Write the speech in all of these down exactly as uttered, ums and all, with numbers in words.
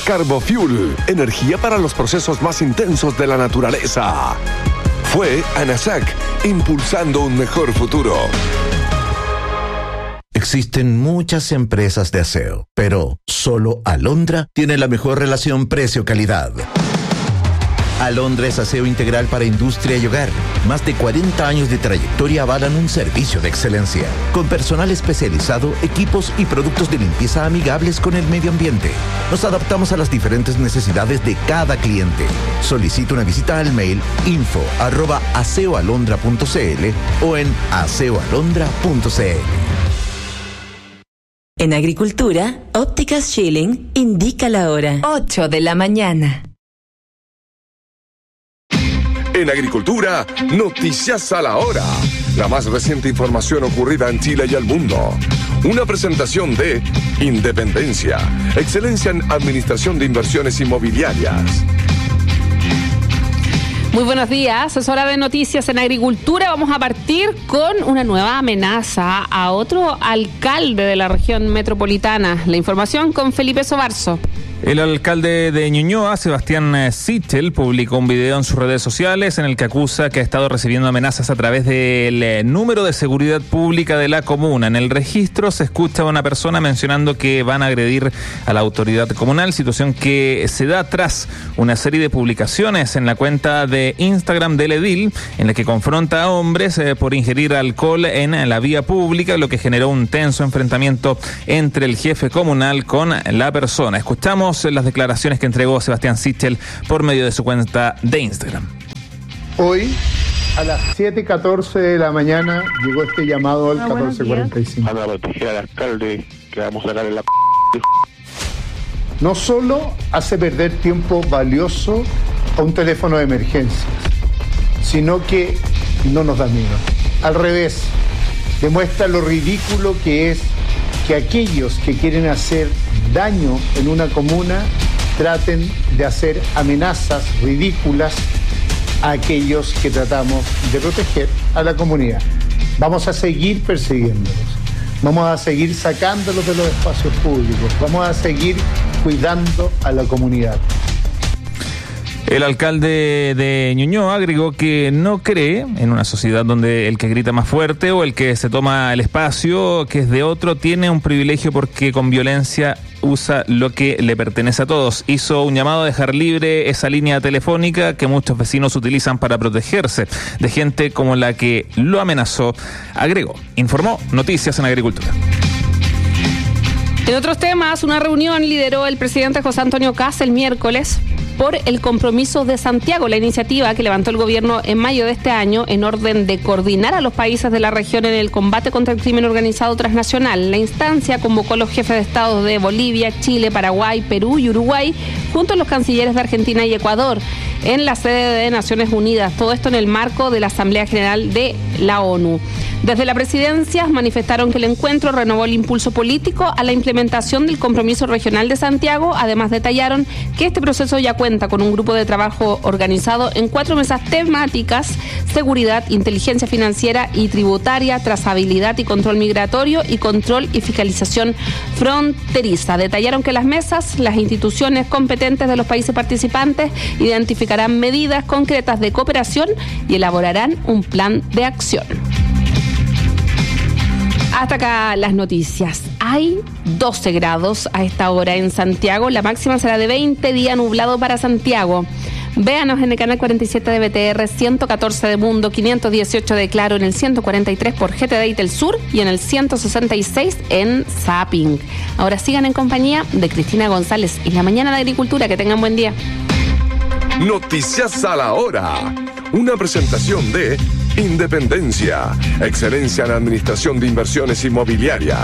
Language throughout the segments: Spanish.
Carbofuel, energía para los procesos más intensos de la naturaleza. Fue ANASAC, impulsando un mejor futuro. Existen muchas empresas de aseo, pero solo Alondra tiene la mejor relación precio-calidad. Alondra es aseo integral para industria y hogar. Más de cuarenta años de trayectoria avalan un servicio de excelencia, con personal especializado, equipos y productos de limpieza amigables con el medio ambiente. Nos adaptamos a las diferentes necesidades de cada cliente. Solicita una visita al mail info arroba aseoalondra punto cl o en aseoalondra punto cl. En Agricultura, Ópticas Schilling indica la hora. ocho de la mañana. En Agricultura, noticias a la hora. La más reciente información ocurrida en Chile y el mundo. Una presentación de Independencia, excelencia en administración de inversiones inmobiliarias. Muy buenos días, es hora de noticias en Agricultura. Vamos a partir con una nueva amenaza a otro alcalde de la región metropolitana. La información con Felipe Sobarzo. El alcalde de Ñuñoa, Sebastián Sichel, publicó un video en sus redes sociales en el que acusa que ha estado recibiendo amenazas a través del número de seguridad pública de la comuna. En el registro se escucha a una persona mencionando que van a agredir a la autoridad comunal, situación que se da tras una serie de publicaciones en la cuenta de Instagram del edil, en la que confronta a hombres eh, por ingerir alcohol en la vía pública, lo que generó un tenso enfrentamiento entre el jefe comunal con la persona. Escuchamos las declaraciones que entregó Sebastián Sichel por medio de su cuenta de Instagram. Hoy, a las siete y catorce de la mañana, llegó este llamado al catorce cuarenta y cinco. A la proteger al alcalde que vamos a sacar en la... No solo hace perder tiempo valioso a un teléfono de emergencias, sino que no nos da miedo. Al revés, demuestra lo ridículo que es que aquellos que quieren hacer daño en una comuna traten de hacer amenazas ridículas a aquellos que tratamos de proteger a la comunidad. Vamos a seguir persiguiéndolos, vamos a seguir sacándolos de los espacios públicos, vamos a seguir cuidando a la comunidad. El alcalde de Ñuñoa agregó que no cree en una sociedad donde el que grita más fuerte o el que se toma el espacio que es de otro tiene un privilegio porque con violencia usa lo que le pertenece a todos. Hizo un llamado a dejar libre esa línea telefónica que muchos vecinos utilizan para protegerse de gente como la que lo amenazó, agregó. Informó Noticias en Agricultura. En otros temas, una reunión lideró el presidente José Antonio Kast el miércoles por el compromiso de Santiago, la iniciativa que levantó el gobierno en mayo de este año en orden de coordinar a los países de la región en el combate contra el crimen organizado transnacional. La instancia convocó a los jefes de Estado de Bolivia, Chile, Paraguay, Perú y Uruguay, junto a los cancilleres de Argentina y Ecuador, en la sede de Naciones Unidas. Todo esto en el marco de la Asamblea General de la ONU. Desde la presidencia manifestaron que el encuentro renovó el impulso político a la implementación del compromiso regional de Santiago. Además, detallaron que este proceso ya cuenta con un grupo de trabajo organizado en cuatro mesas temáticas: seguridad, inteligencia financiera y tributaria, trazabilidad y control migratorio y control y fiscalización fronteriza. Detallaron que las mesas, las instituciones competentes de los países participantes identificarán medidas concretas de cooperación y elaborarán un plan de acción. Hasta acá las noticias. Hay doce grados a esta hora en Santiago. La máxima será de veinte, día nublado para Santiago. Véanos en el canal cuarenta y siete de B T R, ciento catorce de Mundo, quinientos dieciocho de Claro, en el ciento cuarenta y tres por G T D y Telsur y en el ciento sesenta y seis en Zapping. Ahora sigan en compañía de Cristina González y la mañana de Agricultura. Que tengan buen día. Noticias a la hora. Una presentación de Independencia, excelencia en administración de inversiones inmobiliarias.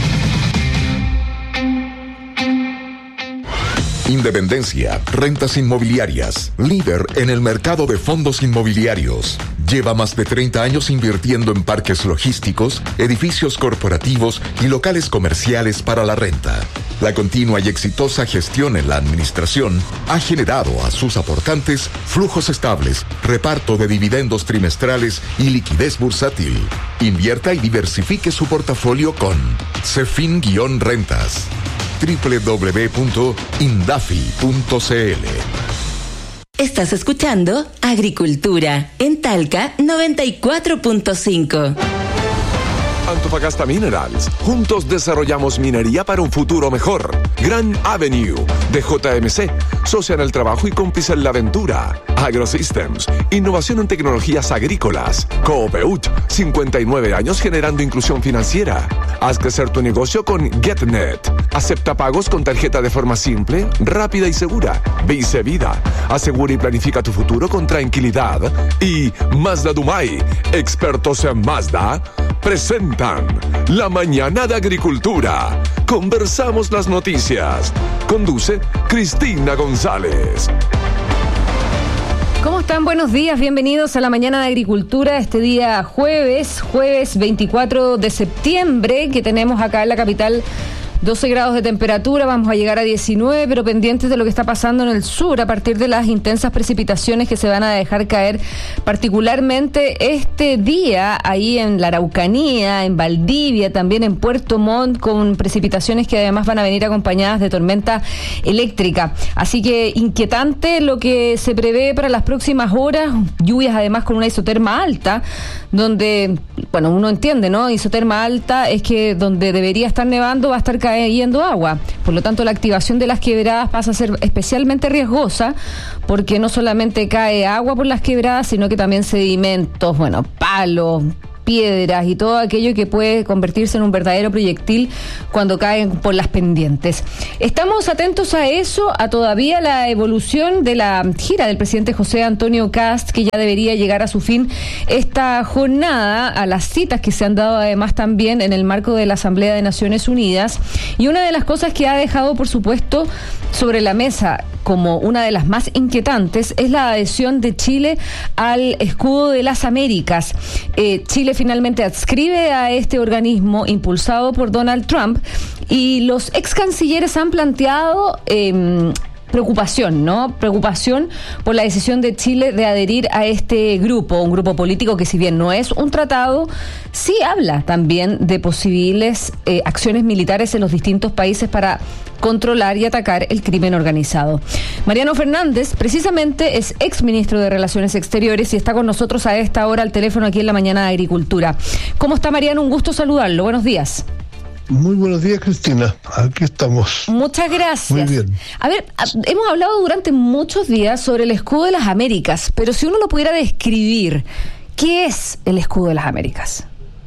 Independencia, rentas inmobiliarias, líder en el mercado de fondos inmobiliarios. Lleva más de treinta años invirtiendo en parques logísticos, edificios corporativos y locales comerciales para la renta. La continua y exitosa gestión en la administración ha generado a sus aportantes flujos estables, reparto de dividendos trimestrales y liquidez bursátil. Invierta y diversifique su portafolio con Cefin-Rentas. doble u doble u doble u punto indafi punto c l. Estás escuchando Agricultura en Talca noventa y cuatro punto cinco. Antofagasta Minerals. Juntos desarrollamos minería para un futuro mejor. Gran Avenue de J M C. Socia en el trabajo y cómplice en la aventura. AgroSystems. Innovación en tecnologías agrícolas. Coopeut. cincuenta y nueve años generando inclusión financiera. Haz crecer tu negocio con GetNet. Acepta pagos con tarjeta de forma simple, rápida y segura. Vice Vida. Asegura y planifica tu futuro con tranquilidad. Y Mazda Dumay. Expertos en Mazda. Presentan La Mañana de Agricultura. Conversamos las noticias. Conduce Cristina González. ¿Cómo están? Buenos días, bienvenidos a La Mañana de Agricultura, este día jueves, jueves veinticuatro de septiembre, que tenemos acá en la capital doce grados de temperatura, vamos a llegar a diecinueve, pero pendientes de lo que está pasando en el sur a partir de las intensas precipitaciones que se van a dejar caer particularmente este día ahí en la Araucanía, en Valdivia, también en Puerto Montt, con precipitaciones que además van a venir acompañadas de tormenta eléctrica. Así que inquietante lo que se prevé para las próximas horas, lluvias además con una isoterma alta, donde, bueno, uno entiende, ¿no? Isoterma alta es que donde debería estar nevando va a estar cayendo agua. Por lo tanto, la activación de las quebradas pasa a ser especialmente riesgosa porque no solamente cae agua por las quebradas, sino que también sedimentos, bueno, palos, piedras y todo aquello que puede convertirse en un verdadero proyectil cuando caen por las pendientes. Estamos atentos a eso, a todavía la evolución de la gira del presidente José Antonio Kast, que ya debería llegar a su fin esta jornada, a las citas que se han dado además también en el marco de la Asamblea de Naciones Unidas. Y una de las cosas que ha dejado, por supuesto, sobre la mesa como una de las más inquietantes es la adhesión de Chile al escudo de las Américas. Eh, Chile finalmente adscribe a este organismo impulsado por Donald Trump y los ex cancilleres han planteado eh, preocupación, ¿no? Preocupación por la decisión de Chile de adherir a este grupo, un grupo político que si bien no es un tratado, sí habla también de posibles eh, acciones militares en los distintos países para controlar y atacar el crimen organizado. Mariano Fernández, precisamente, es ex ministro de Relaciones Exteriores y está con nosotros a esta hora al teléfono aquí en La Mañana de Agricultura. ¿Cómo está, Mariano? Un gusto saludarlo. Buenos días. Muy buenos días, Cristina. Aquí estamos. Muchas gracias. Muy bien. A ver, hemos hablado durante muchos días sobre el escudo de las Américas, pero si uno lo pudiera describir, ¿qué es el escudo de las Américas?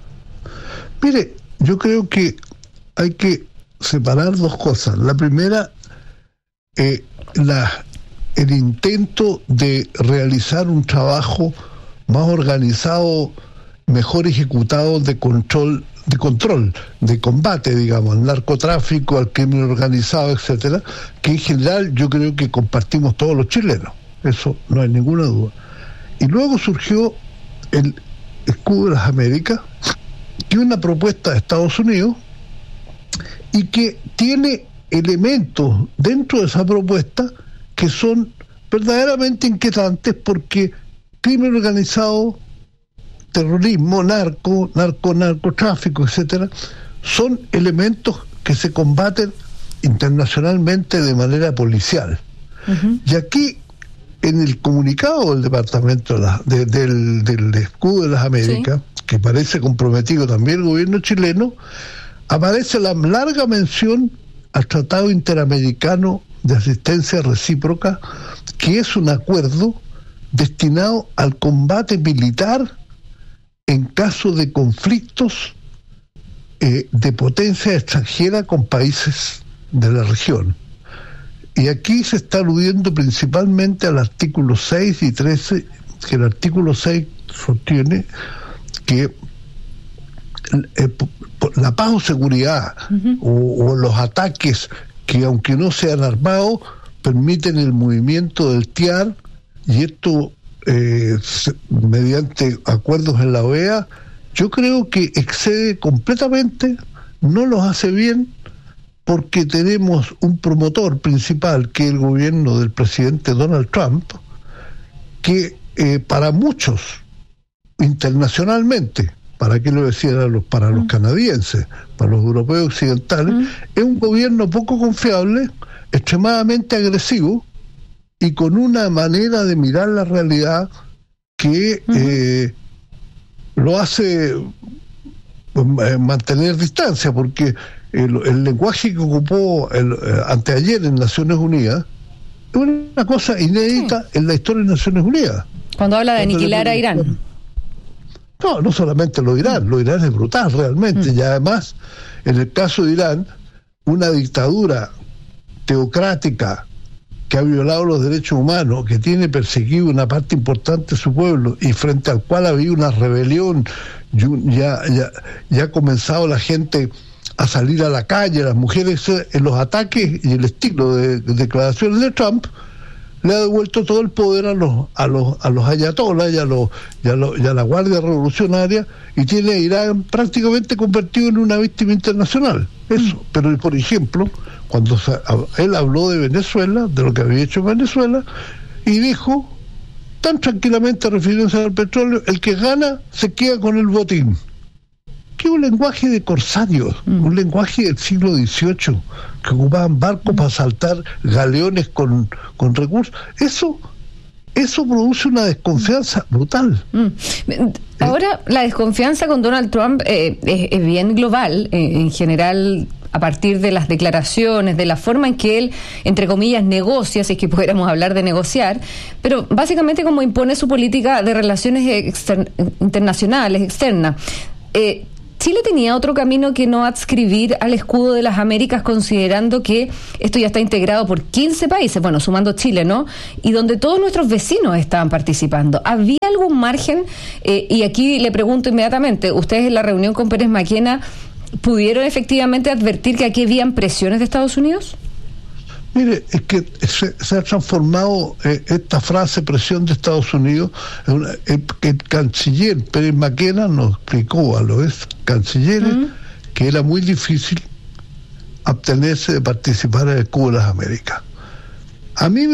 Mire, yo creo que hay que separar dos cosas. La primera, eh, la, el intento de realizar un trabajo más organizado, mejor ejecutado de control de control, de combate, digamos, al narcotráfico, al crimen organizado, etcétera, que en general yo creo que compartimos todos los chilenos, eso no hay ninguna duda. Y luego surgió el escudo de las Américas, que es una propuesta de Estados Unidos y que tiene elementos dentro de esa propuesta que son verdaderamente inquietantes porque crimen organizado, terrorismo, narco, narco, narcotráfico, etcétera, son elementos que se combaten internacionalmente de manera policial. Uh-huh. Y aquí, en el comunicado del Departamento de la, de, del, del Escudo de las Américas, sí, que parece comprometido también el gobierno chileno, aparece la larga mención al Tratado Interamericano de Asistencia Recíproca, que es un acuerdo destinado al combate militar en caso de conflictos eh, de potencia extranjera con países de la región. Y aquí se está aludiendo principalmente al artículo seis y trece, que el artículo seis sostiene que eh, la paz o seguridad, uh-huh, o, o los ataques que aunque no sean armados permiten el movimiento del T I A R, y esto Eh, mediante acuerdos en la O E A, yo creo que excede completamente, no los hace bien, porque tenemos un promotor principal, que es el gobierno del presidente Donald Trump, que eh, para muchos internacionalmente, ¿para qué lo decían los, para los canadienses, para los europeos occidentales? Mm. Es un gobierno poco confiable, extremadamente agresivo y con una manera de mirar la realidad que mm. eh, lo hace eh, mantener distancia, porque el, el lenguaje que ocupó el, eh, anteayer en Naciones Unidas es una cosa inédita sí. en la historia de Naciones Unidas. Cuando habla de Cuando aniquilar le, a Irán. No, no solamente lo de Irán, lo de Irán es brutal realmente, mm. y además, en el caso de Irán, una dictadura teocrática que ha violado los derechos humanos, que tiene perseguido una parte importante de su pueblo y frente al cual ha habido una rebelión, ya, ya, ya ha comenzado la gente a salir a la calle, las mujeres, en los ataques y el estilo de, de declaraciones de Trump, le ha devuelto todo el poder a los a los a los ayatolás y a los y a, los, y a la Guardia Revolucionaria, y tiene a Irán prácticamente convertido en una víctima internacional. Eso. Mm. Pero, por ejemplo, cuando se, él habló de Venezuela, de lo que había hecho en Venezuela, y dijo, tan tranquilamente refiriéndose al petróleo, el que gana se queda con el botín. Que es un lenguaje de corsarios, mm. un lenguaje del siglo dieciocho, que ocupaban barcos mm. para asaltar galeones con, con recursos. Eso, eso produce una desconfianza brutal. Mm. Ahora, la desconfianza con Donald Trump eh, es, es bien global, eh, en general, a partir de las declaraciones, de la forma en que él, entre comillas, negocia, si es que pudiéramos hablar de negociar, pero básicamente como impone su política de relaciones exter- internacionales, externas. Eh, Chile tenía otro camino que no adscribir al escudo de las Américas, considerando que esto ya está integrado por quince países, bueno, sumando Chile, ¿no? Y donde todos nuestros vecinos estaban participando. ¿Había algún margen? Eh, y aquí le pregunto inmediatamente, ¿ustedes en la reunión con Pérez Maquena pudieron efectivamente advertir que aquí habían presiones de Estados Unidos? Mire, es que se, se ha transformado eh, esta frase, presión de Estados Unidos, en una, eh, que el canciller Pérez Maquena nos explicó a los cancilleres uh-huh. que era muy difícil abstenerse de participar en el Cubo de las Américas. A mí